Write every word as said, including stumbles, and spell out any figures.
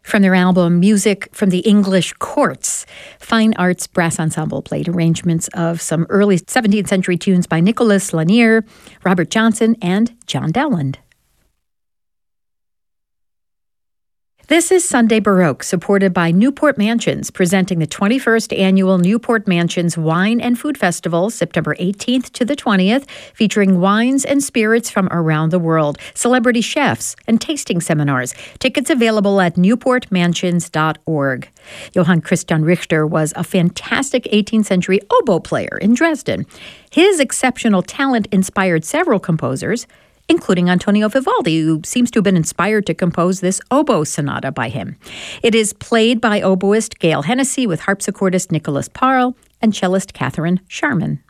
From their album Music from the English Courts, Fine Arts Brass Ensemble played arrangements of some early seventeenth century tunes by Nicholas Lanier, Robert Johnson, and John Dowland. This is Sunday Baroque, supported by Newport Mansions, presenting the twenty-first Annual Newport Mansions Wine and Food Festival, September eighteenth to the twentieth, featuring wines and spirits from around the world, celebrity chefs, and tasting seminars. Tickets available at newport mansions dot org. Johann Christian Richter was a fantastic eighteenth century oboe player in Dresden. His exceptional talent inspired several composers, including Antonio Vivaldi, who seems to have been inspired to compose this oboe sonata by him. It is played by oboist Gail Hennessy with harpsichordist Nicholas Parle and cellist Catherine Sharman.